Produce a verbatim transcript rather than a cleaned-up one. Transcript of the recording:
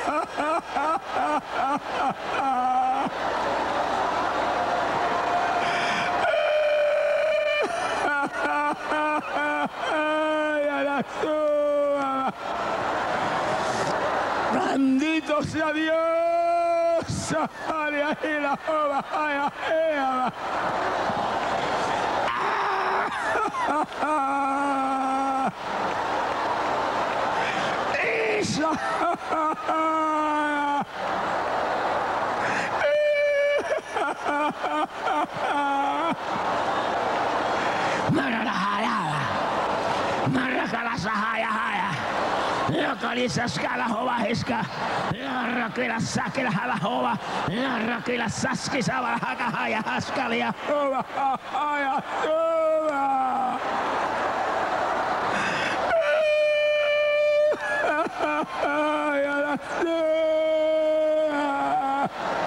Bendito sea Dios. Localiza escala jova esca, la raquela saque la jala jova, la raquela sasque sabala jaca jaya ascalia jova jaya jova. Ay,